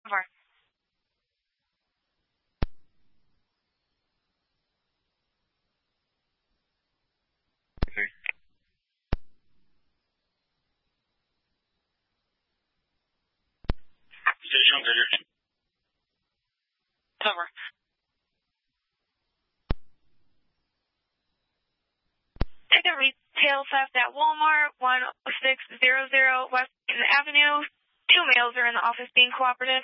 Over. Over. Ticket retail theft at Walmart, 10600 West Avenue. 2 males are in the office being cooperative.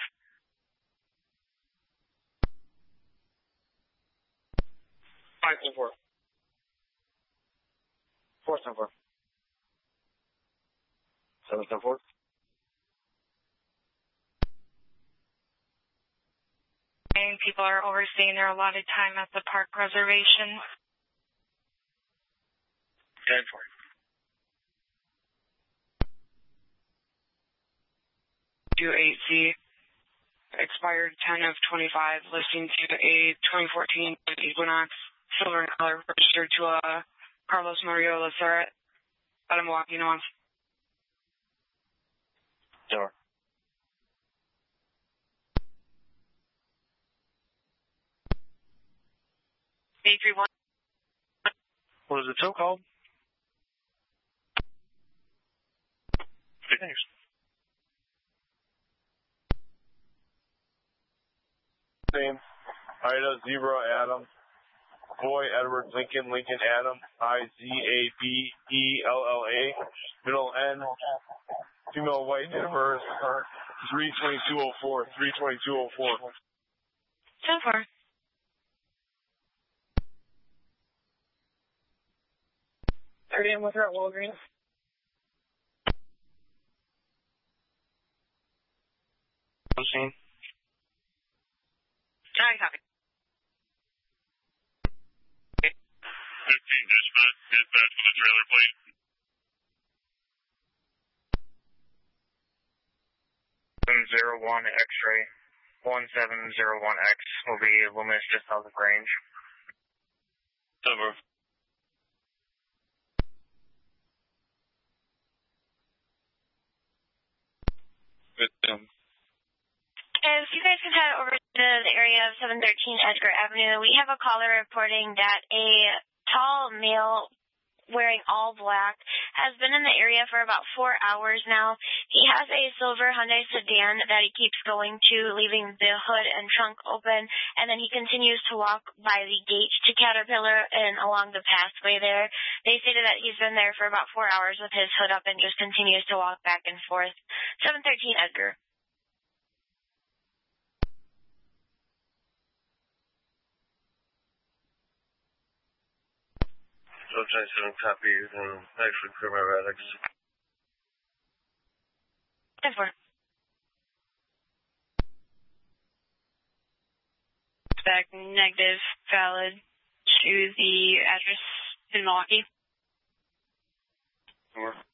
5-4. 4-4. 7-4. People are overstaying their allotted time at the park reservation. 10-4. To 8C, expired 10/25, listing to a 2014 Equinox, silver in color, registered to a Carlos Murillo Laceret out of Milwaukee, Nuance. Door. A31. What is the tow called? Thanks. Same. Ida, Zebra, Adam. Boy, Edward, Lincoln, Lincoln, Adam. IZABELLA. Middle N. Female white, Jennifer. 32204. 32204. 10-4. In with her at Walgreens. Scene. I copy. 15 dispatch, dispatch to the trailer plate. 701 X-ray. 1701X will be luminous just south of range. Over. If you guys can head over to the area of 713 Edgar Avenue, we have a caller reporting that a tall male wearing all black has been in the area for about 4 hours now. He has a silver Hyundai sedan that he keeps going to, leaving the hood and trunk open, and then he continues to walk by the gate to Caterpillar and along the pathway there. They stated that he's been there for about 4 hours with his hood up and just continues to walk back and forth. 713 Edgar. Sunshine 7 copies and actually clear my radix. 10-4. Back negative, valid to the address in Milwaukee. 4.